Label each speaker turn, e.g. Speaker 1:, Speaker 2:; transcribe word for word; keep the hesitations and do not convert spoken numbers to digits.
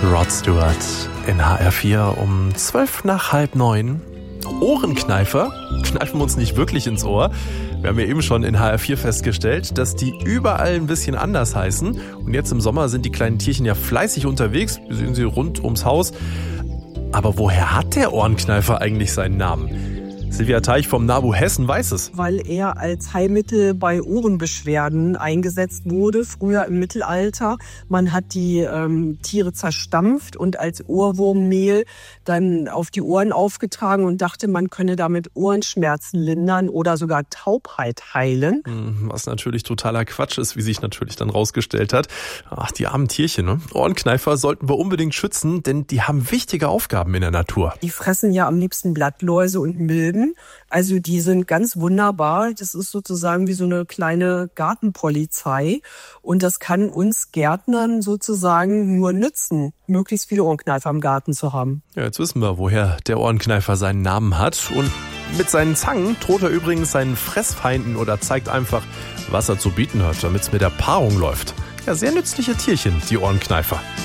Speaker 1: Rod Stewart in H R vier um zwölf nach halb neun. Ohrenkneifer kneifen uns nicht wirklich ins Ohr. Wir haben ja eben schon in H R vier festgestellt, dass die überall ein bisschen anders heißen. Und jetzt im Sommer sind die kleinen Tierchen ja fleißig unterwegs. Wir sehen sie rund ums Haus. Aber woher hat der Ohrenkneifer eigentlich seinen Namen? Silvia Teich vom NABU Hessen weiß es.
Speaker 2: Weil er als Heilmittel bei Ohrenbeschwerden eingesetzt wurde, früher im Mittelalter. Man hat die ähm, Tiere zerstampft und als Ohrwurmmehl dann auf die Ohren aufgetragen und dachte, man könne damit Ohrenschmerzen lindern oder sogar Taubheit heilen.
Speaker 1: Was natürlich totaler Quatsch ist, wie sich natürlich dann rausgestellt hat. Ach, die armen Tierchen, ne? Ohrenkneifer sollten wir unbedingt schützen, denn die haben wichtige Aufgaben in der Natur.
Speaker 2: Die fressen ja am liebsten Blattläuse und Milben. Also die sind ganz wunderbar. Das ist sozusagen wie so eine kleine Gartenpolizei. Und das kann uns Gärtnern sozusagen nur nützen, möglichst viele Ohrenkneifer im Garten zu haben.
Speaker 1: Ja, jetzt wissen wir, woher der Ohrenkneifer seinen Namen hat. Und mit seinen Zangen droht er übrigens seinen Fressfeinden oder zeigt einfach, was er zu bieten hat, damit es mit der Paarung läuft. Ja, sehr nützliche Tierchen, die Ohrenkneifer.